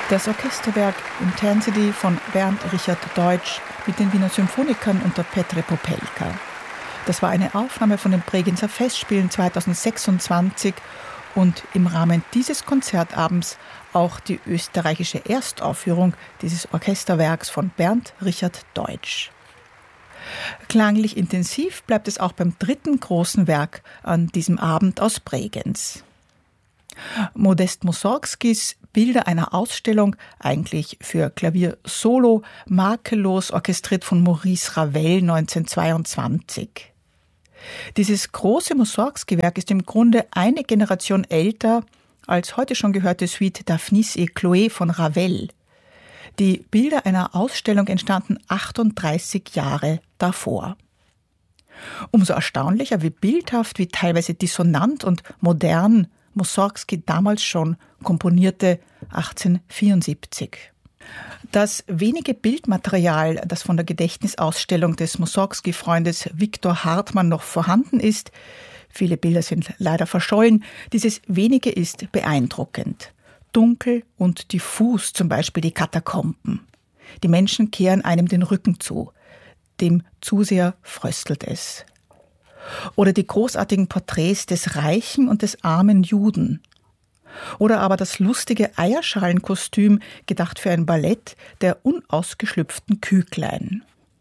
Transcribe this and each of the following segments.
Das Orchesterwerk Intensity von Bernd Richard Deutsch mit den Wiener Symphonikern unter Petr Popelka. Das war eine Aufnahme von den Bregenzer Festspielen 2026 und im Rahmen dieses Konzertabends auch die österreichische Erstaufführung dieses Orchesterwerks von Bernd Richard Deutsch. Klanglich intensiv bleibt es auch beim dritten großen Werk an diesem Abend aus Bregenz. Modest Mussorgskis Bilder einer Ausstellung, eigentlich für Klavier solo, makellos orchestriert von Maurice Ravel 1922. Dieses große Mussorgsky-Werk ist im Grunde eine Generation älter als heute schon gehörte Suite Daphnis et Chloé von Ravel. Die Bilder einer Ausstellung entstanden 38 Jahre davor. Umso erstaunlicher, wie bildhaft, wie teilweise dissonant und modern Mussorgsky damals schon komponierte 1874. Das wenige Bildmaterial, das von der Gedächtnisausstellung des Mussorgsky-Freundes Viktor Hartmann noch vorhanden ist, viele Bilder sind leider verschollen, dieses wenige ist beeindruckend. Dunkel und diffus, zum Beispiel die Katakomben. Die Menschen kehren einem den Rücken zu. Dem Zuseher fröstelt es. Oder die großartigen Porträts des reichen und des armen Juden. Oder aber das lustige Eierschalenkostüm, gedacht für ein Ballett, der unausgeschlüpften Küglein.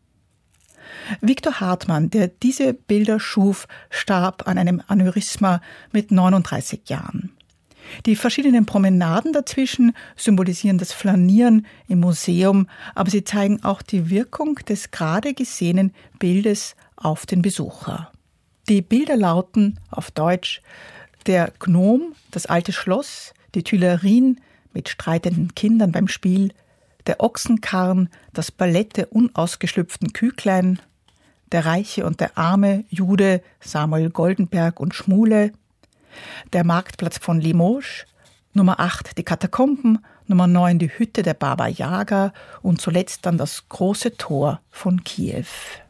Viktor Hartmann, der diese Bilder schuf, starb an einem Aneurysma mit 39 Jahren. Die verschiedenen Promenaden dazwischen symbolisieren das Flanieren im Museum, aber sie zeigen auch die Wirkung des gerade gesehenen Bildes auf den Besucher. Die Bilder lauten auf Deutsch: Der Gnom, das alte Schloss, die Tuilerien mit streitenden Kindern beim Spiel, der Ochsenkarren, das Ballett der unausgeschlüpften Küglein, der reiche und der arme Jude Samuel Goldenberg und Schmule, der Marktplatz von Limoges, Nummer 8 die Katakomben, Nummer 9 die Hütte der Baba Yaga und zuletzt dann das große Tor von Kiew.